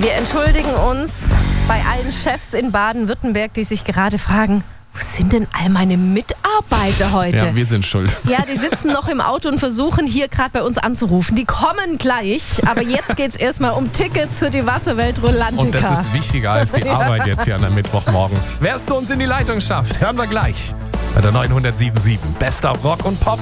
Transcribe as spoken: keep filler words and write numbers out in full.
Wir entschuldigen uns bei allen Chefs in Baden-Württemberg, die sich gerade fragen, wo sind denn all meine Mitarbeiter heute? Ja, wir sind schuld. Ja, die sitzen noch im Auto und versuchen hier gerade bei uns anzurufen. Die kommen gleich, aber jetzt geht es erstmal um Tickets für die Wasserwelt Rolantica. Und das ist wichtiger als die Arbeit jetzt hier an einem Mittwochmorgen. Wer es zu uns in die Leitung schafft, hören wir gleich bei der neunhundertsieben Komma sieben. Best of Rock und Pop.